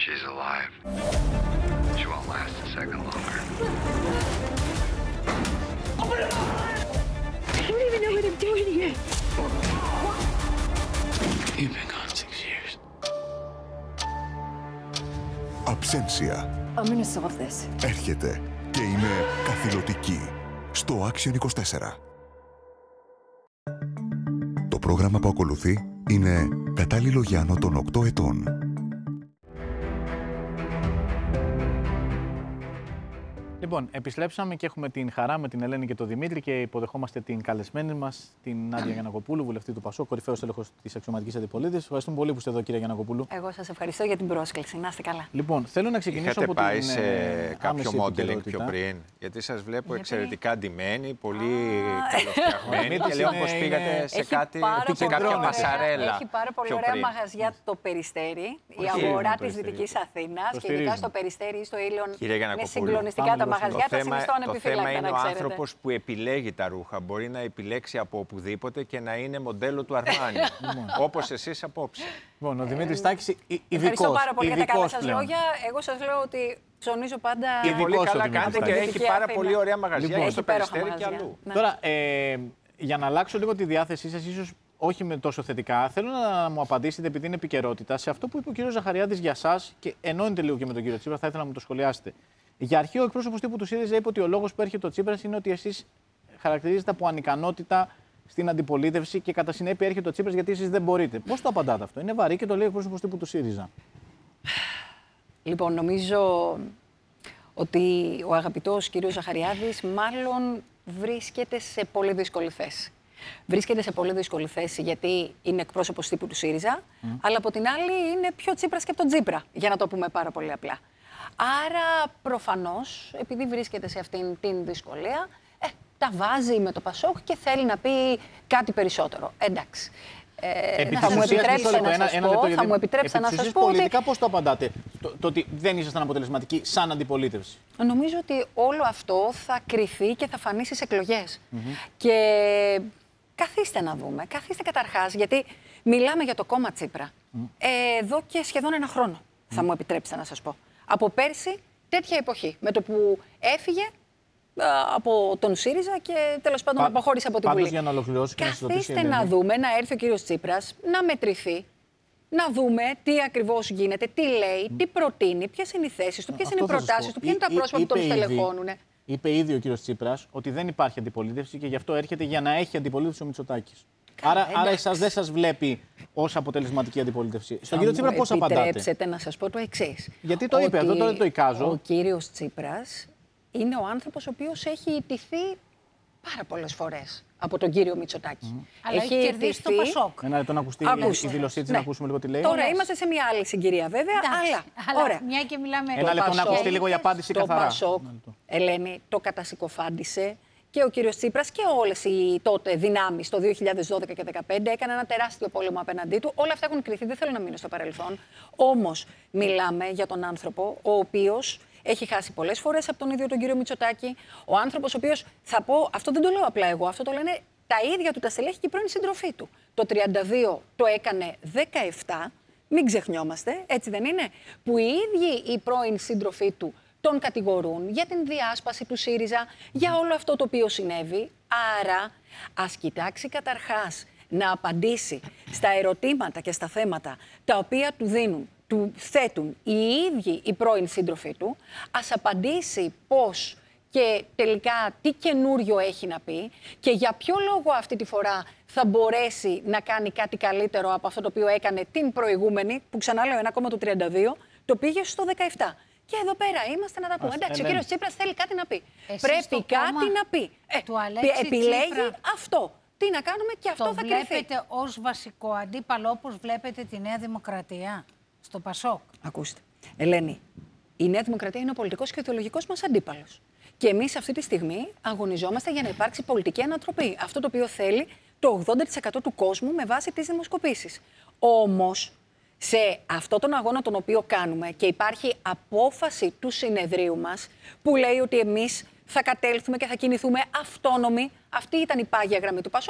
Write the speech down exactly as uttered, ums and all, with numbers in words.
She's alive. She won't last a second longer. I don't even know what I'm doing here. You've been gone six years. Αψένσια. I'm gonna solve this. Έρχεται και είναι καθηλωτική στο Action είκοσι τέσσερα. Το πρόγραμμα που ακολουθεί είναι κατάλληλο για άνω των οκτώ ετών. Λοιπόν, επιστρέψαμε και έχουμε την χαρά με την Ελένη και τον Δημήτρη και υποδεχόμαστε την καλεσμένη μας, την Νάντια Γιαννακοπούλου, βουλευτή του Πασόκ, κορυφαίος τέλεχος της αξιωματικής αντιπολίτευσης. Ευχαριστούμε πολύ που είστε εδώ, κυρία Γιαννακοπούλου. Εγώ σας ευχαριστώ για την πρόσκληση. Να είστε καλά. Λοιπόν, θέλω να ξεκινήσω Είχατε από πάει την σε ε, κάποιο modeling πιο πριν, γιατί σας βλέπω Γιατί... εξαιρετικά ντυμένοι, πολύ καλοφτιαγμένοι και λέω πως πήγατε σε, κάτι, σε κάποια πασαρέλα. Έχει πάρα πολύ ωραία μαγαζιά το Περιστέρι, η αγορά της Δυτικής Αθήνας και ειδικά στο Περιστέρι ή στο Ήλιον είναι συγκλονιστικά τα μαγαζιά, τα συνιστώ ανεπιφύλακτα. Το θέμα είναι ο άνθρωπος που επιλέγει τα ρούχα. Μπορεί να επιλέξει από οπουδήποτε και να είναι μοντέλο του Αρμάνι. Όπως εσείς απόψε. Λοιπόν, ο Δημήτρης Τάκης, ειδικός. Ευχαριστώ πάρα πολύ για τα καλά σας λόγια. Εγώ σας λέω ότι ψωνίζω πάντα. Και πολύ καλά κάνετε και έχει πάρα πολύ ωραία μαγαζιά στο Περιστέρι και αλλού. Τώρα, ε, για να αλλάξω λίγο τη διάθεσή σας, ίσως όχι με τόσο θετικά, θέλω να μου απαντήσετε, επειδή είναι επικαιρότητα, σε αυτό που είπε ο κύριος Ζαχαριάδης για σας και ενώνεται λίγο και με τον κύριο Τσίπρα, θα ήθελα να μου το σχολιάσετε. Για αρχή, ο εκπρόσωπος τύπου του ΣΥΡΙΖΑ είπε ότι ο λόγος που έρχεται ο Τσίπρας είναι ότι εσείς χαρακτηρίζετε από ανικανότητα στην αντιπολίτευση και κατά συνέπεια έρχεται ο Τσίπρας γιατί εσείς δεν μπορείτε. Πώς το απαντάτε αυτό? Είναι βαρύ και το λέει ο εκπρόσωπος τύπου του ΣΥΡΙΖΑ. Λοιπόν, νομίζω ότι ο αγαπητός κύριος Ζαχαριάδης μάλλον βρίσκεται σε πολύ δύσκολη θέση. Βρίσκεται σε πολύ δύσκολη θέση γιατί είναι εκπρόσωπος τύπου του ΣΥΡΙΖΑ, mm. αλλά από την άλλη είναι πιο Τσίπρας και από τον Τσίπρα, για να το πούμε πάρα πολύ απλά. Άρα, προφανώς, επειδή βρίσκεται σε αυτήν την δυσκολία, ε, τα βάζει με το Πασόκ και θέλει να πει κάτι περισσότερο. Εντάξει. Ε, θα μου επιτρέψετε να σας πω, θα μου επιτρέψετε να σας πω πολιτικά ότι... πώς το απαντάτε, το, το ότι δεν ήσασταν αποτελεσματικοί σαν αντιπολίτευση? Νομίζω ότι όλο αυτό θα κρυφεί και θα φανεί στις εκλογές. Mm-hmm. Και καθίστε να δούμε, καθίστε καταρχάς, γιατί μιλάμε για το κόμμα Τσίπρα mm. ε, εδώ και σχεδόν ένα χρόνο, mm. θα μου επιτρέψετε να σας πω. Από πέρσι, τέτοια εποχή, με το που έφυγε α, από τον ΣΥΡΙΖΑ και τέλος πάντων Πα, αποχώρησε από την Βουλή. Για να ολοκληρώσω και καθίστε να, να δούμε, να έρθει ο κύριος Τσίπρας, να μετρηθεί, να δούμε τι ακριβώς γίνεται, τι λέει, τι προτείνει, ποιες είναι οι θέσεις του, ποιες είναι οι προτάσεις του, ποια είναι τα πρόσωπα που τον στελεχώνουν. Είπε ήδη ο κύριος Τσίπρας ότι δεν υπάρχει αντιπολίτευση και γι' αυτό έρχεται για να έχει αντιπολίτευση ο Μητσοτάκης. Άρα, άρα εσάς δεν σας βλέπει ως αποτελεσματική αντιπολίτευση. Στον κύριο Τσίπρα πώς απαντάτε? Επιτρέψτε να σας πω το εξής. Γιατί το είπε, εδώ δεν το εικάζω. Ο κύριος Τσίπρας είναι ο άνθρωπος ο οποίος έχει ιτηθεί πάρα πολλές φορές από τον κύριο Μητσοτάκη. Mm. Αλλά έχει κερδίσει το Πασόκ. Ένα λεπτό να ακουστεί η δήλωσή της, ναι. να ακούσουμε λίγο τι λέει. Τώρα είμαστε σε μια άλλη συγκυρία βέβαια, αλλά, αλλά ωραία. Μια και μιλάμε... Ένα λεπτό να ακουστεί λίγο η απάντηση το καθαρά. Το Πασόκ, Ελένη, το κατασυκοφάντησε και ο κύριος Τσίπρας και όλες οι τότε δυνάμεις το δύο χιλιάδες δώδεκα και δύο χιλιάδες δεκαπέντε έκαναν ένα τεράστιο πόλεμο απέναντί του. Όλα αυτά έχουν κρυθεί, δεν θέλω να μείνω στο παρελθόν. Όμως μιλάμε για τον άνθρωπο ο οποίος έχει χάσει πολλές φορές από τον ίδιο τον κύριο Μητσοτάκη. Ο άνθρωπος ο οποίος, θα πω, αυτό δεν το λέω απλά εγώ, αυτό το λένε τα ίδια του τα στελέχη και η πρώην συντροφή του. Το τριάντα δύο το έκανε δεκαεπτά, μην ξεχνιόμαστε, έτσι δεν είναι, που οι ίδιοι οι πρώην σύντροφοί του τον κατηγορούν για την διάσπαση του ΣΥΡΙΖΑ, για όλο αυτό το οποίο συνέβη. Άρα, ας κοιτάξει καταρχάς να απαντήσει στα ερωτήματα και στα θέματα τα οποία του δίνουν, του θέτουν οι ίδιοι οι πρώην σύντροφοι του, ας απαντήσει πώς και τελικά τι καινούριο έχει να πει και για ποιο λόγο αυτή τη φορά θα μπορέσει να κάνει κάτι καλύτερο από αυτό το οποίο έκανε την προηγούμενη, που ξαναλέω ένα κόμμα του τριάντα δύο, το πήγε στο δεκαεπτά. Και εδώ πέρα είμαστε να τα πούμε. Εντάξει, ο κύριος Τσίπρας θέλει κάτι να πει. Εσείς πρέπει κάτι να πει. Ε, επιλέγει Τσίπρα, αυτό. Τι να κάνουμε και αυτό θα κρυφθεί. Το βλέπετε ως βασικό αντίπαλο, όπως βλέπετε τη Νέα Δημοκρατία στο Πασόκ? Ακούστε, Ελένη, η Νέα Δημοκρατία είναι ο πολιτικός και ιδεολογικός μας αντίπαλος. Και εμείς αυτή τη στιγμή αγωνιζόμαστε για να υπάρξει πολιτική ανατροπή. Αυτό το οποίο θέλει το ογδόντα τοις εκατό του κόσμου με βάση τις δημοσκοπήσεις. Όμως, σε αυτό τον αγώνα τον οποίο κάνουμε και υπάρχει απόφαση του συνεδρίου μας που λέει ότι εμείς θα κατέλθουμε και θα κινηθούμε αυτόνομοι. Αυτή ήταν η πάγια γραμμή του Πασόκ.